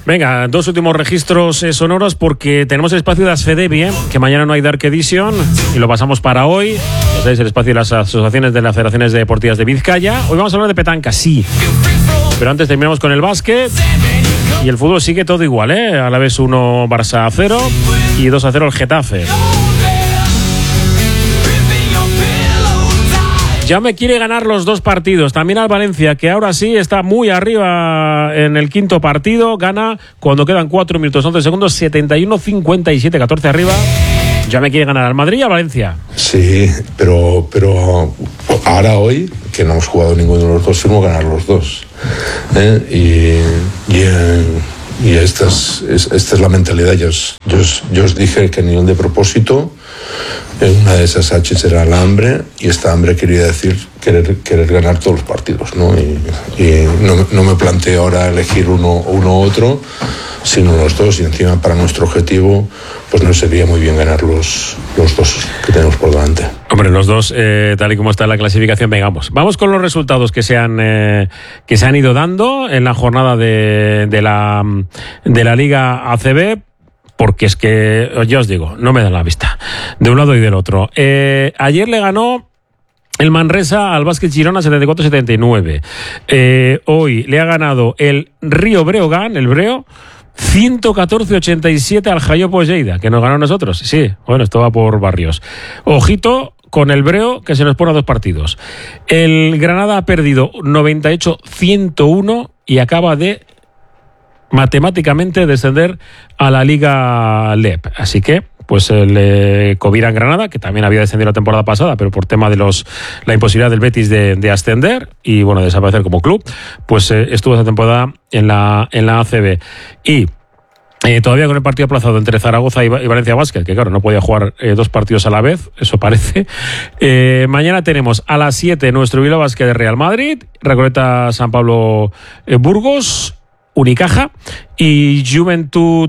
Venga, dos últimos registros sonoros porque tenemos el espacio de Asfedevi, que mañana no hay Dark Edition y lo pasamos para hoy. Es el espacio de las asociaciones de las federaciones deportivas de Vizcaya. Hoy vamos a hablar de petanca, sí. Pero antes terminamos con el básquet y el fútbol sigue todo igual, A la vez 1, Barça 0 y 2-0 el Getafe. Ya me quiere ganar los dos partidos. También al Valencia, que ahora sí está muy arriba en el quinto partido. Gana cuando quedan 4 minutos 11 segundos, 71-57, 14 arriba. Ya me quiere ganar al Madrid y al Valencia. Sí, pero ahora hoy, que no hemos jugado ninguno de los dos, firmo ganar los dos. Y esta es la mentalidad. Yo os dije que a nivel de propósito, una de esas H's era el hambre, y esta hambre quería decir querer ganar todos los partidos, ¿no? Y no me planteo ahora elegir uno u otro, sino los dos, y encima para nuestro objetivo pues nos sería muy bien ganar los dos que tenemos por delante. Hombre, los dos, tal y como está la clasificación, vamos con los resultados que se han ido dando en la jornada de la Liga ACB. Porque es que, ya os digo, no me dan la vista de un lado y del otro. Ayer le ganó el Manresa al Básquet Girona 74-79. Hoy le ha ganado el Río Breogán, el Breo, 114-87 al Jaiopo Lleida, que nos ganó a nosotros. Sí, bueno, esto va por barrios. Ojito con el Breo, que se nos pone a 2 partidos. El Granada ha perdido 98-101 y acaba de matemáticamente descender a la Liga LEP. Así que, pues el Covirán Granada, que también había descendido la temporada pasada, pero por tema de la imposibilidad del Betis de ascender y, bueno, desaparecer como club, pues estuvo esta temporada en la ACB. Y todavía con el partido aplazado entre Zaragoza y Valencia Basket, que claro, no podía jugar 2 partidos a la vez, eso parece. Mañana tenemos a las 7 nuestro Bilbao Basket de Real Madrid, Recoleta San Pablo Burgos, Unicaja y Juventud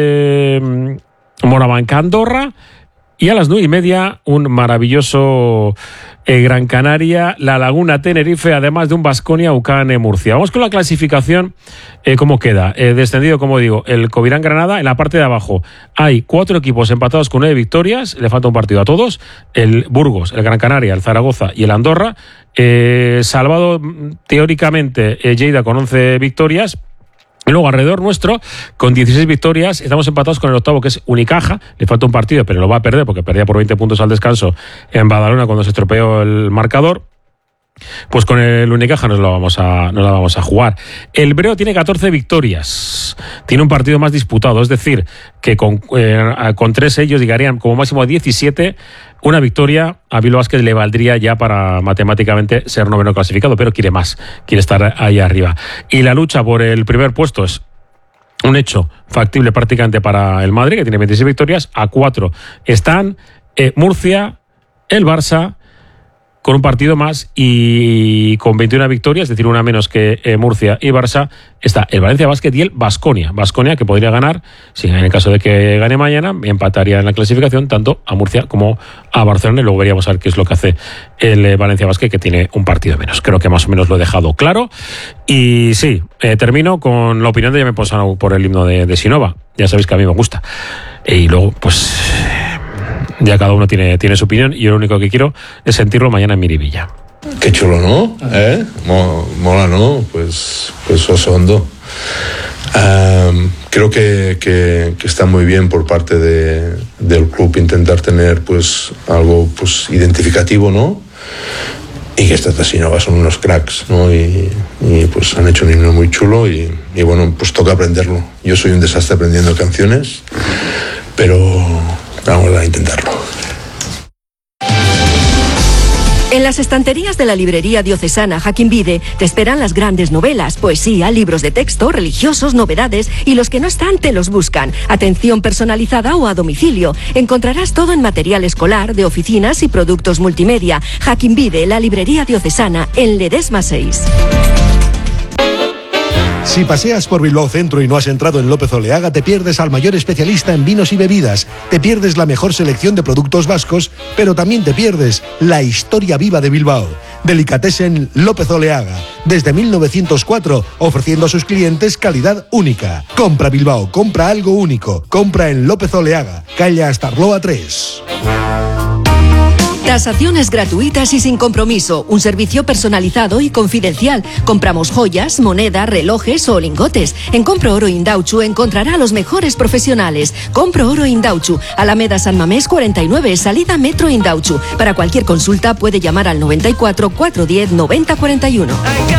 Morabanca Andorra, y a las 9:30 un maravilloso Gran Canaria La Laguna Tenerife, además de un Baskonia UCAN Murcia. Vamos con la clasificación, cómo queda. Descendido, como digo, el Covirán Granada. En la parte de abajo hay 4 equipos empatados con 9 victorias, le falta un partido a todos: el Burgos, el Gran Canaria, el Zaragoza y el Andorra. Salvado teóricamente Lleida con 11 victorias. Y luego alrededor nuestro, con 16 victorias, estamos empatados con el octavo, que es Unicaja. Le falta un partido, pero lo va a perder porque perdía por 20 puntos al descanso en Badalona cuando se estropeó el marcador. Pues con el Unicaja no la vamos a jugar. El Breo tiene 14 victorias. Tiene un partido más disputado, es decir, que con 3 ellos llegarían como máximo a 17. Una victoria a Bilbao Basket le valdría ya para matemáticamente ser noveno clasificado, pero quiere más, quiere estar ahí arriba. Y la lucha por el primer puesto es un hecho factible prácticamente para el Madrid, que tiene 26 victorias. A 4 están Murcia, el Barça, con un partido más y con 21 victorias, es decir, una menos que Murcia y Barça. Está el Valencia Basket y el Baskonia, que podría ganar, si en el caso de que gane mañana, empataría en la clasificación tanto a Murcia como a Barcelona, y luego veríamos a ver qué es lo que hace el Valencia Basket, que tiene un partido menos. Creo que más o menos lo he dejado claro. Y sí, termino con la opinión de Ya me he posado por el himno de Sinova. Ya sabéis que a mí me gusta. Y luego, pues ya cada uno tiene su opinión, y yo lo único que quiero es sentirlo mañana en Miribilla. Qué chulo, ¿no? Mola, ¿no? Pues Osondo. Creo que está muy bien por parte del club intentar tener pues algo pues identificativo, ¿no? Y que estas Sinova son unos cracks, ¿no? Y pues han hecho un himno muy chulo y bueno, pues toca aprenderlo. Yo soy un desastre aprendiendo canciones, pero vamos a intentarlo. En las estanterías de la librería diocesana Jaquín Vide te esperan las grandes novelas, poesía, libros de texto, religiosos, novedades, y los que no están te los buscan. Atención personalizada o a domicilio. Encontrarás todo en material escolar, de oficinas y productos multimedia. Jaquín Vide, la librería diocesana, en Ledesma 6. Si paseas por Bilbao Centro y no has entrado en López Oleaga, te pierdes al mayor especialista en vinos y bebidas, te pierdes la mejor selección de productos vascos, pero también te pierdes la historia viva de Bilbao. Delicatessen López Oleaga, desde 1904, ofreciendo a sus clientes calidad única. Compra Bilbao, compra algo único, compra en López Oleaga, calle Astarloa 3. Tasaciones gratuitas y sin compromiso, un servicio personalizado y confidencial. Compramos joyas, moneda, relojes o lingotes. En Compro Oro Indauchu encontrará a los mejores profesionales. Compro Oro Indauchu, Alameda San Mamés 49, salida Metro Indauchu. Para cualquier consulta puede llamar al 94 410 90 41.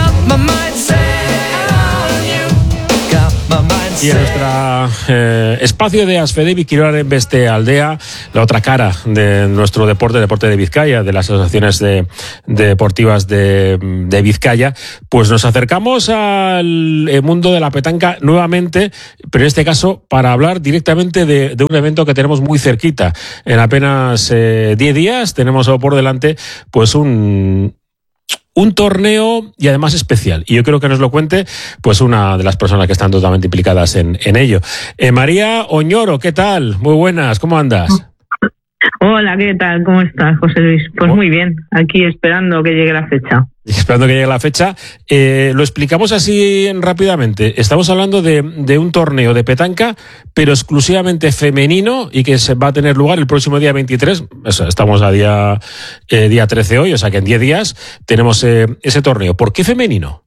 Y en nuestro espacio de Asfedevi Kirolaren Beste Aldea, la otra cara de nuestro deporte de Vizcaya, de las asociaciones deportivas de Vizcaya, pues nos acercamos al mundo de la petanca nuevamente, pero en este caso para hablar directamente de un evento que tenemos muy cerquita. En apenas 10 días tenemos por delante pues un torneo y además especial. Y yo creo que nos lo cuente pues una de las personas que están totalmente implicadas en ello. María Oñoro, ¿qué tal? Muy buenas, ¿cómo andas? Hola, ¿qué tal? ¿Cómo estás, José Luis? Pues muy bien, aquí esperando que llegue la fecha. Esperando que llegue la fecha. Lo explicamos así rápidamente. Estamos hablando de un torneo de petanca, pero exclusivamente femenino y que se va a tener lugar el próximo día 23. Estamos a día 13 hoy, o sea que en 10 días tenemos ese torneo. ¿Por qué femenino?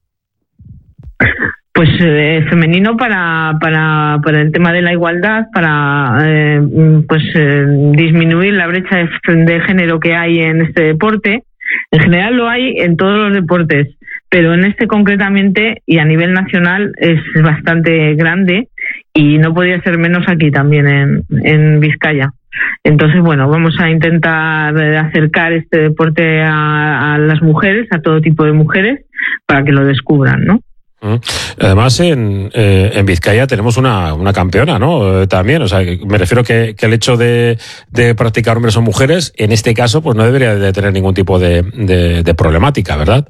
Pues femenino para el tema de la igualdad, para disminuir la brecha de género que hay en este deporte. En general lo hay en todos los deportes, pero en este concretamente y a nivel nacional es bastante grande y no podía ser menos aquí también en Vizcaya. Entonces, bueno, vamos a intentar acercar este deporte a las mujeres, a todo tipo de mujeres, para que lo descubran, ¿no? Además, en Vizcaya tenemos una campeona, ¿no? También, o sea, me refiero que el hecho de practicar hombres o mujeres, en este caso, pues no debería de tener ningún tipo de problemática, ¿verdad?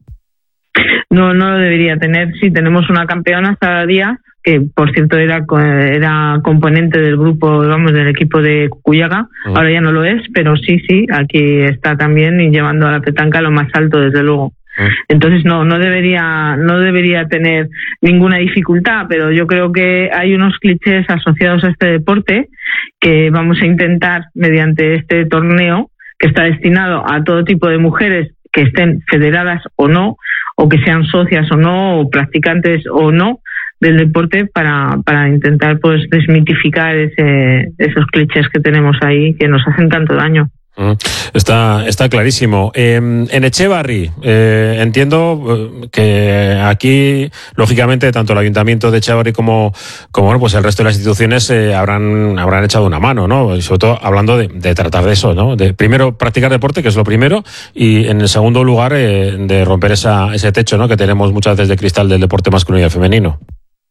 No lo debería tener. Sí, tenemos una campeona, Sara Díaz, que por cierto era componente del grupo, del equipo de Cucuyaga. Ahora ya no lo es, pero sí, aquí está también y llevando a la petanca a lo más alto, desde luego. Entonces no debería tener ninguna dificultad, pero yo creo que hay unos clichés asociados a este deporte que vamos a intentar mediante este torneo, que está destinado a todo tipo de mujeres que estén federadas o no, o que sean socias o no, o practicantes o no del deporte, para intentar pues desmitificar esos clichés que tenemos ahí que nos hacen tanto daño. Está clarísimo. En Etxebarri, entiendo que aquí, lógicamente, tanto el Ayuntamiento de Etxebarri como bueno, pues el resto de las instituciones habrán echado una mano, ¿no? Y sobre todo hablando de tratar de eso, ¿no? De primero practicar deporte, que es lo primero, y en el segundo lugar de romper ese techo, ¿no? Que tenemos muchas veces de cristal del deporte masculino y femenino.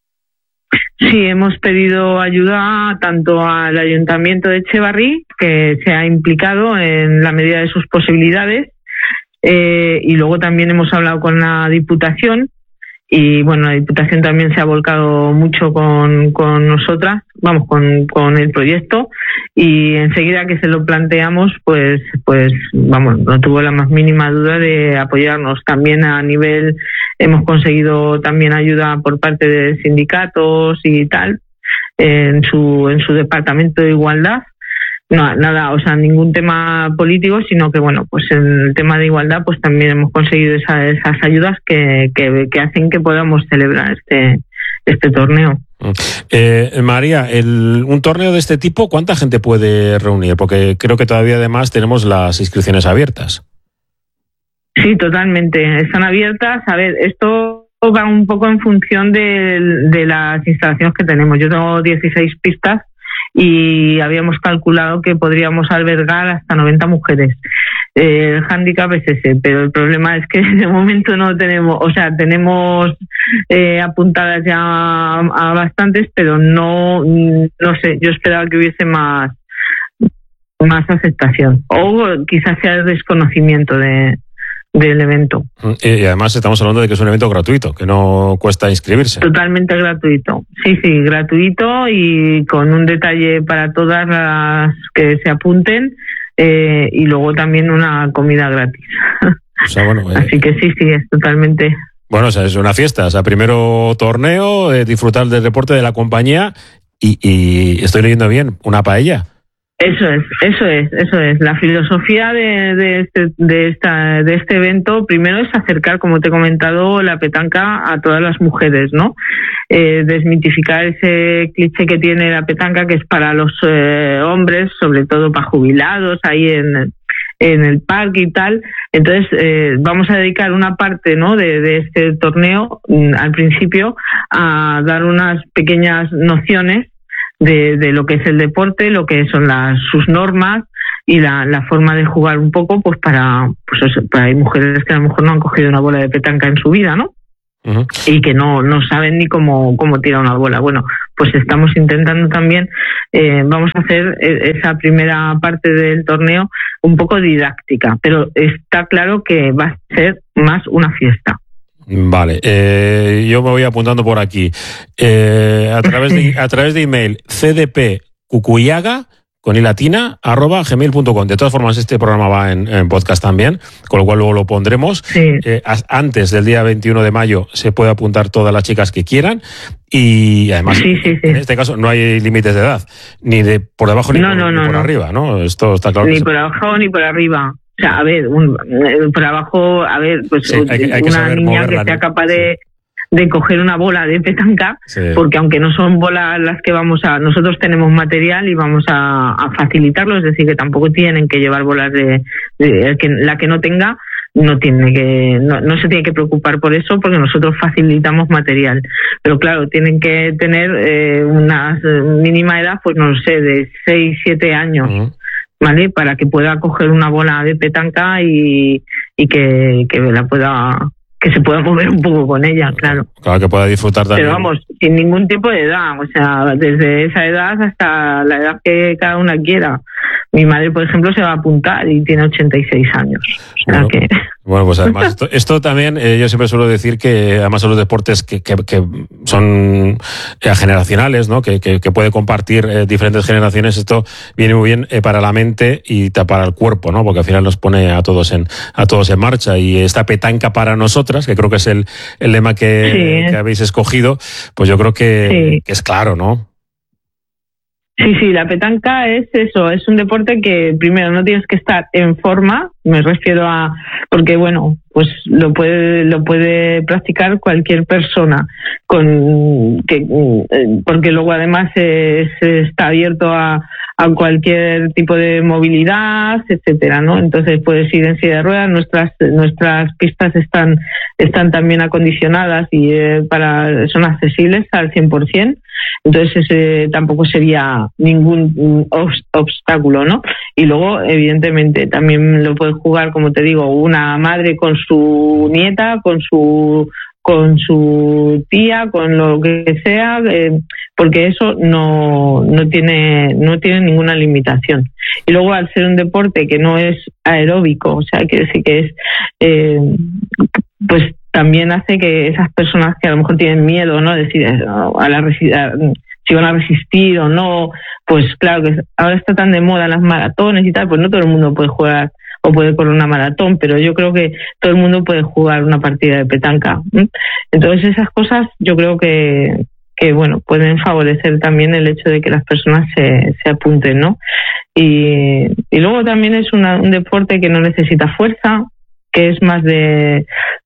Sí, hemos pedido ayuda tanto al Ayuntamiento de Etxebarri, que se ha implicado en la medida de sus posibilidades, y luego también hemos hablado con la Diputación, y bueno, la Diputación también se ha volcado mucho con nosotras, con el proyecto, y enseguida que se lo planteamos, pues no tuvo la más mínima duda de apoyarnos. También a nivel, hemos conseguido también ayuda por parte de sindicatos y tal, en su departamento de igualdad. No, nada, o sea, ningún tema político, sino que bueno, pues en el tema de igualdad pues también hemos conseguido esas ayudas que hacen que podamos celebrar este torneo. María, un torneo de este tipo, ¿cuánta gente puede reunir? Porque creo que todavía además tenemos las inscripciones abiertas. Sí, totalmente, están abiertas. A ver, esto va un poco en función de las instalaciones que tenemos. Yo tengo 16 pistas y habíamos calculado que podríamos albergar hasta 90 mujeres. El hándicap es ese, pero el problema es que de momento no tenemos, o sea, tenemos apuntadas ya a bastantes, pero no sé, yo esperaba que hubiese más aceptación, o quizás sea el desconocimiento de del evento. Y además estamos hablando de que es un evento gratuito, que no cuesta inscribirse. Totalmente gratuito. Sí, gratuito y con un detalle para todas las que se apunten y luego también una comida gratis. O sea, bueno, así que sí, es totalmente... Bueno, o sea, es una fiesta. O sea, primero torneo, disfrutar del deporte de la compañía y estoy leyendo bien, una paella. Eso es. La filosofía de este evento, primero es acercar, como te he comentado, la petanca a todas las mujeres, ¿no? Desmitificar ese cliché que tiene la petanca, que es para los hombres, sobre todo para jubilados, ahí en el parque y tal. Entonces, vamos a dedicar una parte, ¿no?, de este torneo, al principio, a dar unas pequeñas nociones de lo que es el deporte, lo que son sus normas y la forma de jugar un poco, pues para hay mujeres que a lo mejor no han cogido una bola de petanca en su vida, ¿no? Uh-huh. Y que no saben ni cómo tirar una bola. Bueno, pues estamos intentando también, vamos a hacer esa primera parte del torneo un poco didáctica, pero está claro que va a ser más una fiesta. Vale, yo me voy apuntando por aquí. A través de email cdpcucuyaga con ilatina @gmail.com. De todas formas, este programa va en podcast también, con lo cual luego lo pondremos. Sí. Antes del día 21 de mayo se puede apuntar todas las chicas que quieran y además en este caso no hay límites de edad, ni de por debajo ni por arriba, ¿no? Esto está claro. Ni por abajo ni por arriba. O sea, a ver, por abajo, pues sí, hay que una niña que sea capaz de coger una bola de petanca, porque aunque no son bolas las que nosotros tenemos material y vamos a facilitarlo, es decir, que tampoco tienen que llevar bolas la que no tenga, no se tiene que preocupar por eso, porque nosotros facilitamos material. Pero claro, tienen que tener una mínima edad, pues no lo sé, de 6, 7 años. Uh-huh. ¿Vale? Para que pueda coger una bola de petanca y que se pueda mover un poco con ella, claro. Claro, que pueda disfrutar también. Pero vamos, sin ningún tipo de edad, o sea, desde esa edad hasta la edad que cada una quiera. Mi madre, por ejemplo, se va a apuntar y tiene 86 años. O sea que... Bueno, pues además, esto también, yo siempre suelo decir que además son los deportes que son generacionales, ¿no? Que puede compartir diferentes generaciones. Esto viene muy bien para la mente y para el cuerpo, ¿no? Porque al final nos pone a todos en marcha. Y esta petanca para nosotras, que creo que es el lema que habéis escogido, pues yo creo que es claro, ¿no? Sí, la petanca es eso, es un deporte que primero no tienes que estar en forma, me refiero porque bueno, pues lo puede practicar cualquier persona, porque luego además está abierto a cualquier tipo de movilidad, etcétera, ¿no? Entonces puedes ir en silla de ruedas, nuestras pistas están también acondicionadas y son accesibles al 100%. Entonces tampoco sería ningún obstáculo, ¿no? Y luego, evidentemente, también lo puede jugar, como te digo, una madre con su nieta, con su tía, con lo que sea, porque eso no tiene ninguna limitación. Y luego, al ser un deporte que no es aeróbico, o sea, quiere decir que es, pues también hace que esas personas que a lo mejor tienen miedo, ¿no? Decir si van a resistir o no, pues claro que ahora está tan de moda las maratones y tal, pues no todo el mundo puede jugar o puede correr una maratón, pero yo creo que todo el mundo puede jugar una partida de petanca. Entonces esas cosas yo creo que bueno, pueden favorecer también el hecho de que las personas se apunten, ¿no? Y luego también es un deporte que no necesita fuerza, que es más de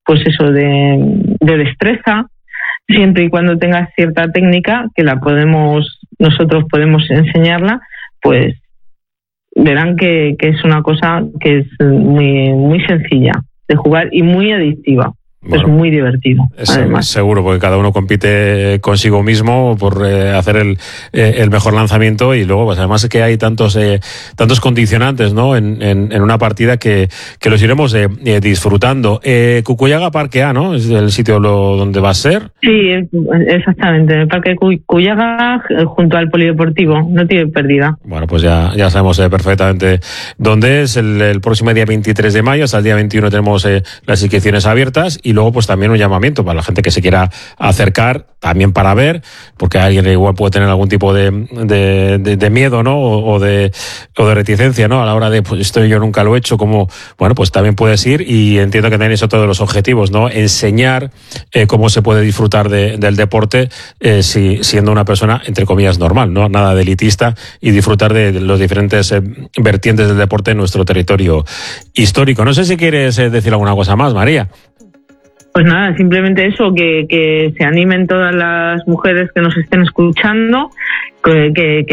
destreza, siempre y cuando tengas cierta técnica, que nosotros podemos enseñarla, pues verán que es una cosa que es muy, muy sencilla de jugar y muy adictiva. Es muy divertido. Además. Seguro, porque cada uno compite consigo mismo por hacer el mejor lanzamiento, y luego pues además es que hay tantos condicionantes, ¿no? en una partida que los iremos disfrutando. Cucuyaga Parque A, ¿no? Es el sitio donde va a ser. Sí, exactamente, el Parque Cucuyaga, junto al Polideportivo, no tiene pérdida. Bueno, pues ya sabemos perfectamente dónde es. El próximo día 23 de mayo hasta el día 21 tenemos las inscripciones abiertas, y luego pues también un llamamiento para la gente que se quiera acercar, también para ver, porque alguien igual puede tener algún tipo de miedo, ¿no? O de reticencia, ¿no? A la hora de, pues esto yo nunca lo he hecho, como, bueno, pues también puedes ir, y entiendo que también eso todos los objetivos, ¿no? Enseñar cómo se puede disfrutar del deporte siendo una persona, entre comillas, normal, ¿no? Nada de elitista, y disfrutar de los diferentes vertientes del deporte en nuestro territorio histórico. No sé si quieres decir alguna cosa más, María. Pues nada, simplemente eso, que se animen todas las mujeres que nos estén escuchando, que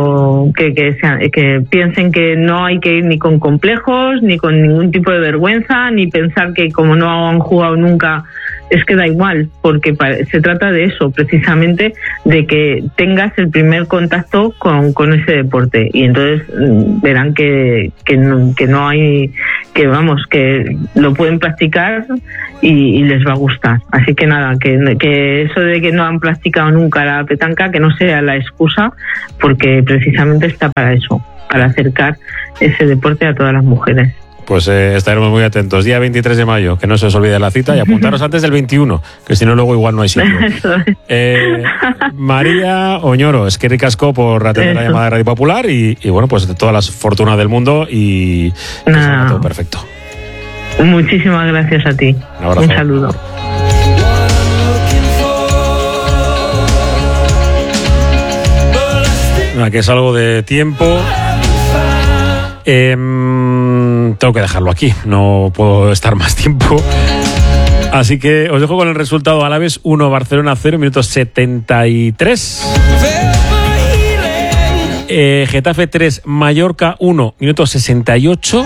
piensen que no hay que ir ni con complejos, ni con ningún tipo de vergüenza, ni pensar que como no han jugado nunca es que da igual, porque se trata de eso, precisamente, de que tengas el primer contacto con ese deporte, y entonces verán que no hay, que vamos, que lo pueden practicar y les va a gustar. Así que nada, que eso de que no han practicado nunca la petanca, que no sea la excusa, porque precisamente está para eso, para acercar ese deporte a todas las mujeres. Pues estaremos muy atentos. Día 23 de mayo, que no se os olvide la cita, y apuntaros antes del 21, que si no luego igual no hay sitio. María Oñoro, es que ricasco por atender la llamada de Radio Popular, y bueno, pues de todas las fortunas del mundo, y todo perfecto. Muchísimas gracias a ti. Un abrazo. Un saludo. Que es algo de tiempo. Tengo que dejarlo aquí, no puedo estar más tiempo. Así que os dejo con el resultado: Alavés 1, Barcelona 0, minuto 73. Getafe 3, Mallorca 1, minuto 68.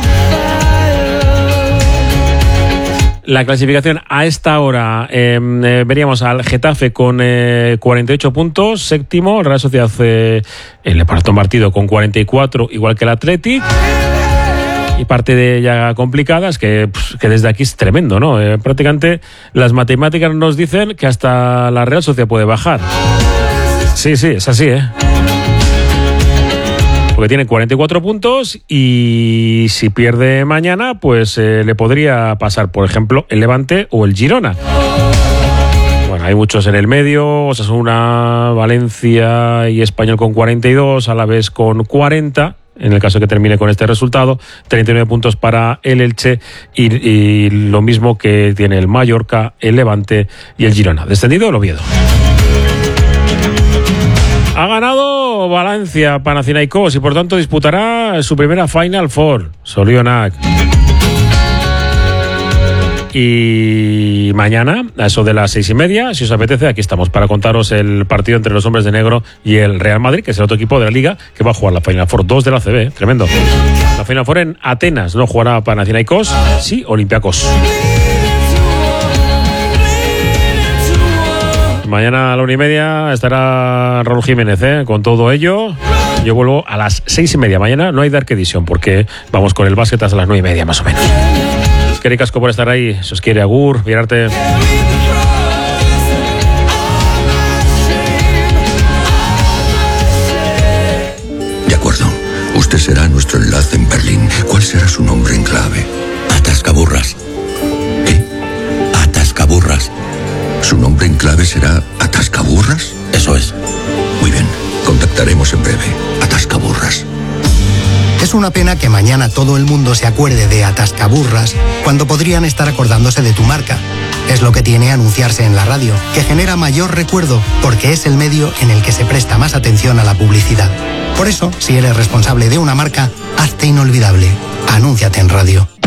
La clasificación a esta hora, veríamos al Getafe con 48 puntos, séptimo, el Real Sociedad le parto un partido con 44, igual que el Athletic. Y parte de ella complicada es que desde aquí es tremendo, ¿no? Prácticamente las matemáticas nos dicen que hasta la Real Sociedad puede bajar. Sí, es así, porque tiene 44 puntos, y si pierde mañana, pues le podría pasar, por ejemplo, el Levante o el Girona. Bueno, hay muchos en el medio: Osasuna, Valencia y Español con 42, Alavés con 40, en el caso que termine con este resultado, 39 puntos para el Elche, y lo mismo que tiene el Mallorca, el Levante y el Girona. Descendido el Oviedo. Ha ganado Valencia Panathinaikos, y por tanto disputará su primera Final Four, Sorionak. Y mañana, a eso de las 6:30, si os apetece, aquí estamos para contaros el partido entre los hombres de negro y el Real Madrid, que es el otro equipo de la Liga que va a jugar la Final Four 2 de la ACB. Tremendo. La Final Four en Atenas, no jugará Panathinaikos, sí Olympiacos. Mañana a la 1:30 estará Raúl Jiménez, con todo ello. Yo vuelvo a las 6:30. Mañana no hay Dark Edition, porque vamos con el básquet hasta las 9:30 más o menos. Que ricasco por estar ahí. Si os quiere, agur, mirarte. De acuerdo. Usted será nuestro enlace en Berlín. ¿Cuál será su nombre en clave? Atascaburras. ¿Qué? Atascaburras. ¿Su nombre en clave será Atascaburras? Eso es. Muy bien. Contactaremos en breve. Atascaburras. Es una pena que mañana todo el mundo se acuerde de Atascaburras cuando podrían estar acordándose de tu marca. Es lo que tiene anunciarse en la radio, que genera mayor recuerdo porque es el medio en el que se presta más atención a la publicidad. Por eso, si eres responsable de una marca, hazte inolvidable. Anúnciate en radio.